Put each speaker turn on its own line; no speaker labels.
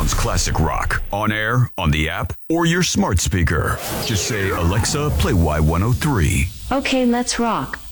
sounds classic rock. On air, on the app, or your smart speaker. Just say, Alexa, play Y103.
Okay, let's rock.